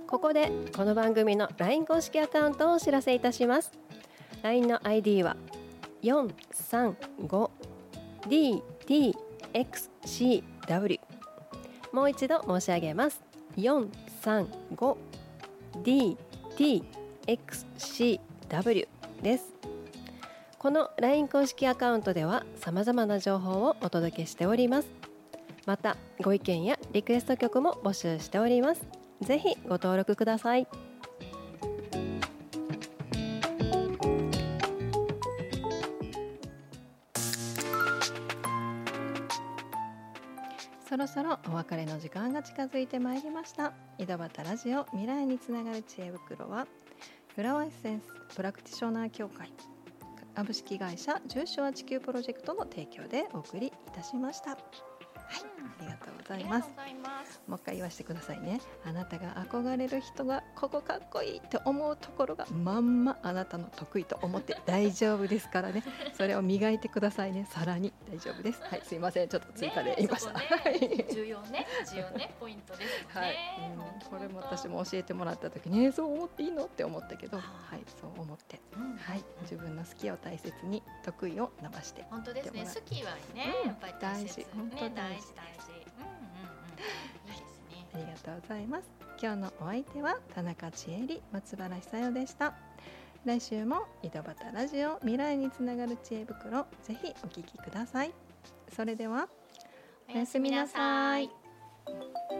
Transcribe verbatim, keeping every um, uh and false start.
ここでこの番組の ライン 公式アカウントをお知らせいたします。 ライン の アイディー は よんさんごディーティーエックスシーダブリュー、 もう一度申し上げます。よんさんごディーティーエックスシーダブリュー です。この ライン 公式アカウントでは様々な情報をお届けしております。またご意見やリクエスト曲も募集しております。ぜひご登録ください。そろそろお別れの時間が近づいてまいりました。井戸端ラジオ未来につながる知恵袋はフラワーエッセンスプラクティショナー協会株式会社住所は地球プロジェクトの提供でお送りいたしました。はい、ありがとうございます。もう一回言わせてくださいね。あなたが憧れる人がここかっこいいって思うところがまんまあなたの得意と思って大丈夫ですからね。それを磨いてくださいね。さらに大丈夫です。はい、すいません、ちょっと追加で言いました。 ね、重要ね、重要ね、ポイントですよね。はい、 うん、これも私も教えてもらった時に、えー、そう思っていいのって思ったけど、はい、そう思って、うん、はい、自分の好きを大切に得意を伸ばして本当ですね。好きはね、うん、やっぱり大事、本当大事、大事、大事。うんうんうん、いいですね。 ありがとうございます。今日のお相手は田中千恵里、松原久代でした。来週も井戸端ラジオ未来につながる知恵袋、ぜひお聞きください。それではおやすみなさい。